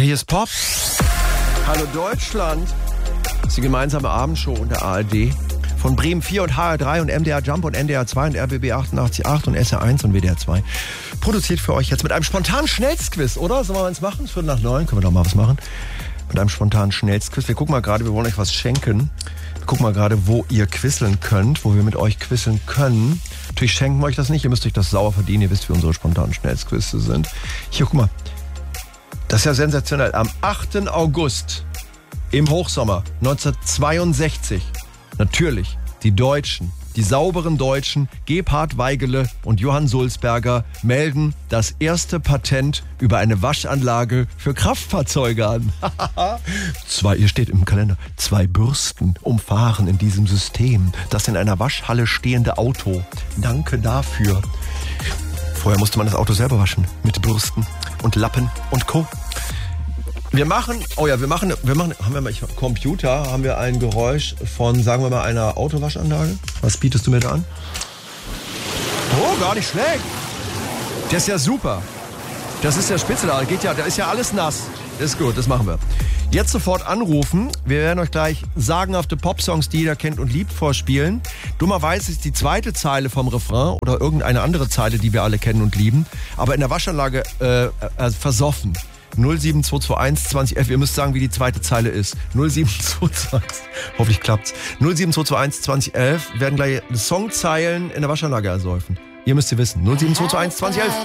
Hier ist Pop. Hallo Deutschland. Das ist die gemeinsame Abendshow unter ARD. Von Bremen 4 und HR3 und MDR Jump und NDR 2 und RBB 88.8 und SR1 und WDR 2. Produziert für euch jetzt mit einem spontanen Schnellstquiz, oder? Sollen wir eins machen? 8:45, können wir doch mal was machen. Mit einem spontanen Schnellstquiz. Wir gucken mal gerade, wir wollen euch was schenken. Wir gucken mal gerade, wo ihr quizzeln könnt, wo wir mit euch quizzeln können. Natürlich schenken wir euch das nicht, ihr müsst euch das sauer verdienen. Ihr wisst, wie unsere spontanen Schnellstquizze sind. Hier, guck mal. Das ist ja sensationell. Am 8. August im Hochsommer 1962, natürlich die Deutschen, die sauberen Deutschen, Gebhard Weigele und Johann Sulzberger melden das erste Patent über eine Waschanlage für Kraftfahrzeuge an. Hier steht im Kalender, 2 Bürsten umfahren in diesem System das in einer Waschhalle stehende Auto. Danke dafür. Vorher musste man das Auto selber waschen mit Bürsten und Lappen und Co. Wir machen, haben wir mal Computer, haben wir ein Geräusch von, sagen wir mal, einer Autowaschanlage. Was bietest du mir da an? Oh, gar nicht schlecht. Das ist ja super. Das ist ja spitze da. Da ist ja alles nass. Ist gut, das machen wir. Jetzt sofort anrufen. Wir werden euch gleich sagenhafte Popsongs, die jeder kennt und liebt, vorspielen. Dummerweise ist die zweite Zeile vom Refrain oder irgendeine andere Zeile, die wir alle kennen und lieben, aber in der Waschanlage versoffen. 07221 2011, ihr müsst sagen, wie die zweite Zeile ist. 07221, hoffentlich klappt's. 07221 2011 werden gleich Songzeilen in der Waschanlage ersäufen. Ihr müsst sie wissen. 07221 2011.